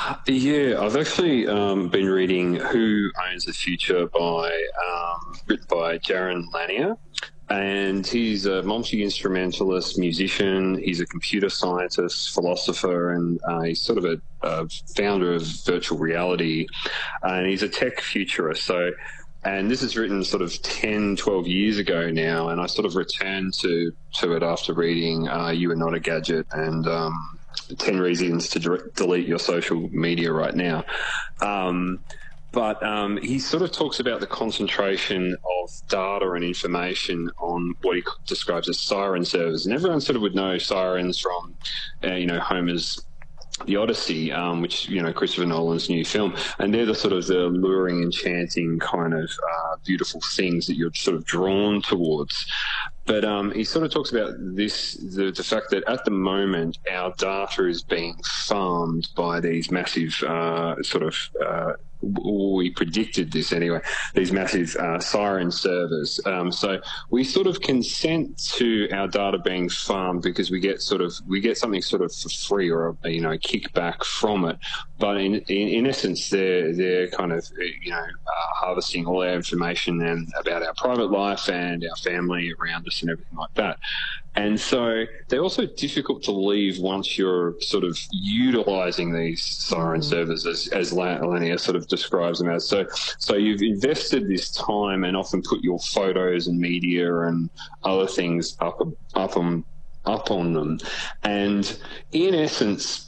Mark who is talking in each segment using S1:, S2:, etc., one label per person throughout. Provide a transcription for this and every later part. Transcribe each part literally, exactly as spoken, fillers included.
S1: Yeah, I've actually um, been reading Who Owns the Future by um, written by Jaron Lanier, and he's a multi-instrumentalist musician. He's a computer scientist, philosopher, and uh, he's sort of a, a founder of virtual reality, and he's a tech futurist. So, and this is written sort of ten, twelve years ago now, and I sort of returned to to it after reading uh, You Are Not a Gadget and um, ten Reasons to Dire- Delete Your Social Media Right Now. Um, but um, he sort of talks about the concentration of data and information on what he describes as siren servers. And everyone sort of would know sirens from, uh, you know, Homer's The Odyssey, um, which, you know, Christopher Nolan's new film. And they're the sort of the alluring, enchanting kind of uh, beautiful things that you're sort of drawn towards. But um, he sort of talks about this, the, the fact that at the moment our data is being farmed by these massive uh, sort of, uh, we predicted this anyway, these massive uh, siren servers. Um, so we sort of consent to our data being farmed because we get sort of, we get something sort of for free or, a, you know, kickback from it. But in, in, in essence, they're, they're kind of, you know, uh, harvesting all our information and about our private life and our family around us and everything like that. And so they're also difficult to leave once you're sort of utilising these siren servers, as, as Lanier sort of describes them as. So, so you've invested this time and often put your photos and media and other things up, up on, up on them. And in essence,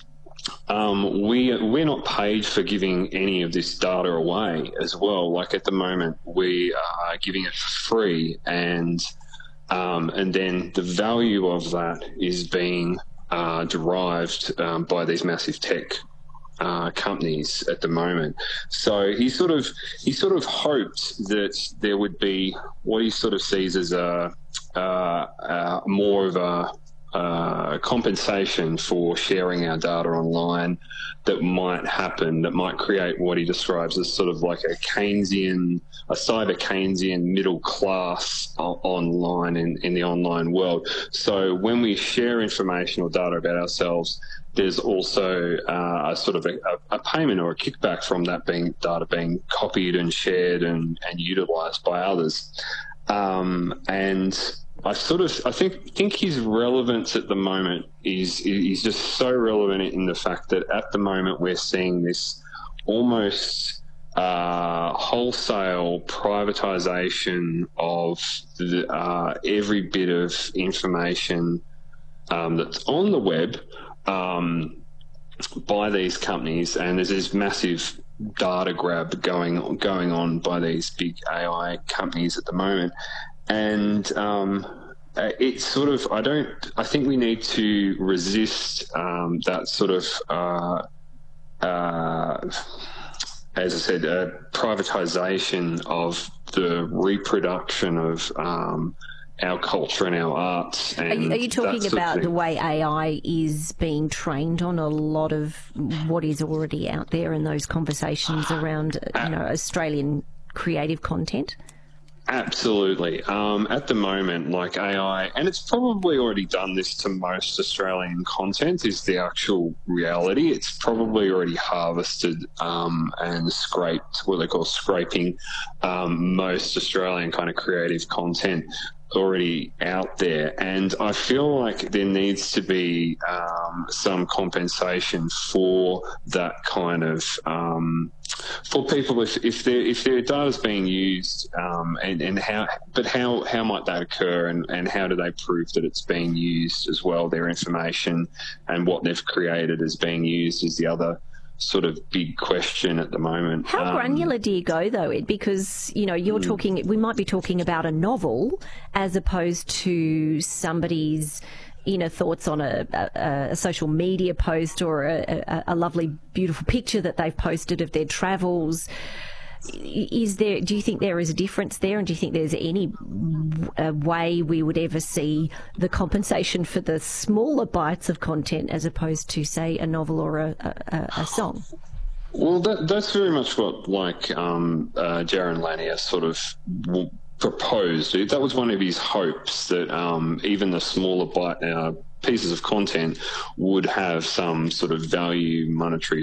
S1: Um, we, we're not paid for giving any of this data away as well. Like at the moment, we are giving it for free, and um, and then the value of that is being uh, derived um, by these massive tech uh, companies at the moment. So he sort of he sort of hoped that there would be what he sort of sees as a uh, uh, more of a Uh, compensation for sharing our data online that might happen, that might create what he describes as sort of like a Keynesian, a cyber Keynesian middle class o- online in, in the online world. So when we share information or data about ourselves, there's also uh, a sort of a, a payment or a kickback from that being data being copied and shared and, and utilised by others. Um, and I sort of, I think, think his relevance at the moment is is just so relevant in the fact that at the moment we're seeing this almost uh, wholesale privatisation of the, uh, every bit of information um, that's on the web um, by these companies, and there's this massive data grab going going on by these big A I companies at the moment. And um, it's sort of, I don't, I think we need to resist um, that sort of, uh, uh, as I said, uh, privatisation of the reproduction of um, our culture and our arts. And
S2: are you, are you talking about the way A I is being trained on a lot of what is already out there in those conversations around, you know, Australian creative content?
S1: Absolutely. Um, at the moment, like A I, and it's probably already done this to most Australian content, is the actual reality. It's probably already harvested um, and scraped, what they call scraping, um, most Australian kind of creative content already out there. And I feel like there needs to be um, some compensation for that kind of um, for people if, if their if their data is being used um, and, and how but how how might that occur, and, and how do they prove that it's being used as well, their information and what they've created is being used is the other sort of big question at the moment.
S2: How um, granular do you go, though, Ed? Because, you know, you're mm. talking, we might be talking about a novel as opposed to somebody's, you know, thoughts on a, a, a social media post or a, a, a lovely, beautiful picture that they've posted of their travels. Is there? Do you think there is a difference there, and do you think there's any uh, way we would ever see the compensation for the smaller bites of content as opposed to, say, a novel or a, a, a song?
S1: Well, that, that's very much what, like, um, uh, Jaron Lanier sort of proposed. That was one of his hopes, that um, even the smaller bite uh, pieces of content would have some sort of value, monetary